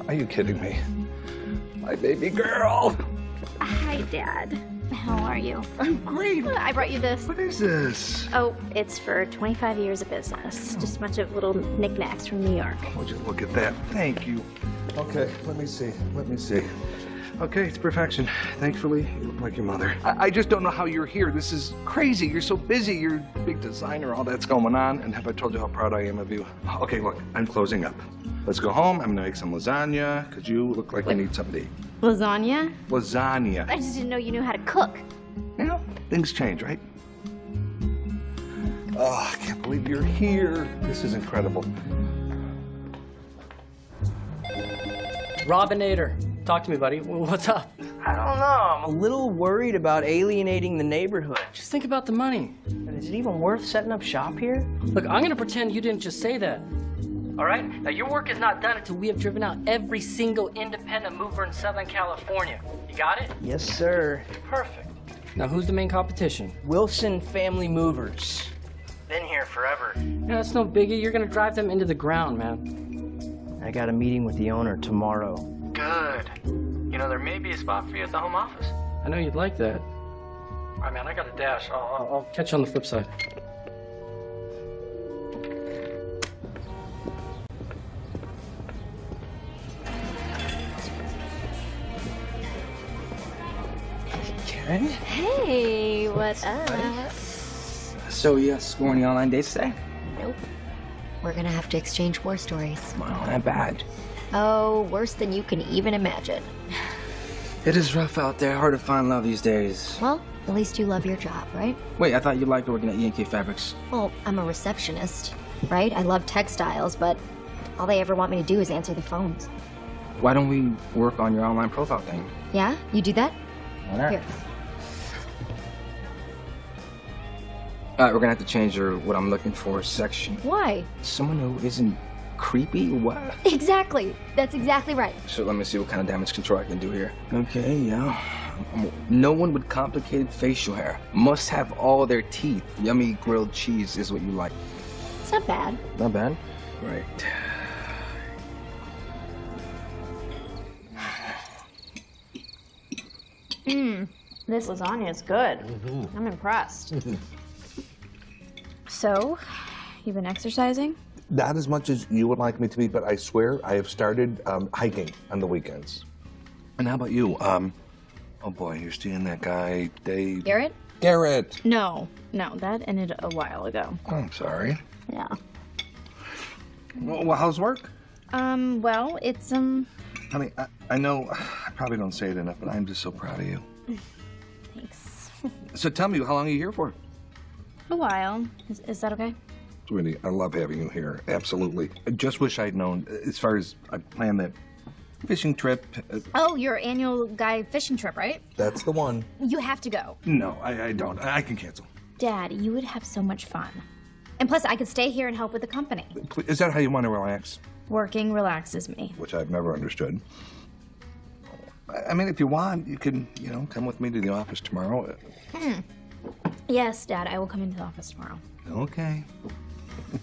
Are you kidding me? My baby girl. Hi, Dad. How are you? I'm great. I brought you this. What is this? Oh, it's for 25 years of business. Just a bunch of little knickknacks from New York. Would you look at that? Thank you. Okay, let me see. Okay, it's perfection. Thankfully, you look like your mother. I just don't know how you're here. This is crazy. You're so busy. You're a big designer. All that's going on. And have I told you how proud I am of you? Okay, look, I'm closing up. Let's go home. I'm gonna make some lasagna because you look like you need something to eat. Lasagna? Lasagna. I just didn't know you knew how to cook. You know, things change, right? Oh, I can't believe you're here. This is incredible. Robinator, talk to me, buddy. What's up? I don't know. I'm a little worried about alienating the neighborhood. Just think about the money. And is it even worth setting up shop here? Look, I'm gonna pretend you didn't just say that. All right? Now, your work is not done until we have driven out every single independent mover in Southern California. You got it? Yes, sir. Perfect. Now, who's the main competition? Wilson Family Movers. Been here forever. Yeah, it's no biggie. You're gonna drive them into the ground, man. I got a meeting with the owner tomorrow. Good. You know, there may be a spot for you at the home office. I know you'd like that. All right, man, I got a dash. I'll catch you on the flip side. Karen? Hey, what's up? So, you scoring the online dates today? Nope. We're gonna have to exchange war stories. Wow, not bad. Oh, worse than you can even imagine. It is rough out there. Hard to find love these days. Well, at least you love your job, right? Wait, I thought you liked working at E&K Fabrics. Well, I'm a receptionist, right? I love textiles, but all they ever want me to do is answer the phones. Why don't we work on your online profile thing? Yeah? You do that? Why not? Here. All right, we're gonna have to change your what I'm looking for section. Why? Someone who isn't creepy? What? Exactly. That's exactly right. So let me see what kind of damage control I can do here. Okay, yeah. No one with complicated facial hair. Must have all their teeth. Yummy grilled cheese is what you like. It's not bad. Not bad. Right. This lasagna is good. I'm impressed. So, you've been exercising? Not as much as you would like me to be, but I swear I have started hiking on the weekends. And how about you? Oh boy, you're seeing that guy, Dave. Garrett? Garrett! No, that ended a while ago. Oh, I'm sorry. Yeah. Well, how's work? Well, it's, Honey, I know I probably don't say it enough, but I'm just so proud of you. Thanks. So tell me, how long are you here for? A while. Is that okay? Sweetie, I love having you here. Absolutely. I just wish I'd known, as far as I planned that fishing trip. Oh, your annual guy fishing trip, right? That's the one. You have to go. No, I don't. I can cancel. Dad, you would have so much fun. And plus, I could stay here and help with the company. Is that how you want to relax? Working relaxes me. Which I've never understood. I mean, if you want, you can, come with me to the office tomorrow. Yes, Dad, I will come into the office tomorrow. Okay.